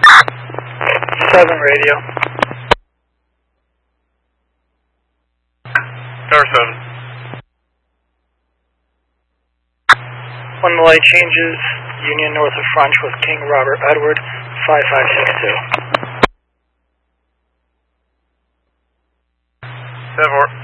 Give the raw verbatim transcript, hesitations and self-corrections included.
seven radio. Tower seven. When the light changes, Union north of French with King Robert Edward, five five six two. seven four.